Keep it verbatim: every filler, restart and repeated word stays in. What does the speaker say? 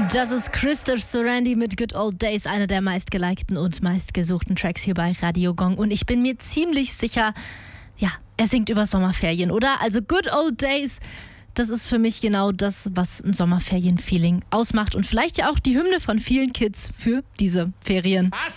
Das ist Christoph Sorandi mit Good Old Days, einer der meistgelikten und meistgesuchten Tracks hier bei Radio Gong. Und ich bin mir ziemlich sicher, ja, er singt über Sommerferien, oder? Also Good Old Days, das ist für mich genau das, was ein Sommerferien-Feeling ausmacht. Und vielleicht ja auch die Hymne von vielen Kids für diese Ferien. Was?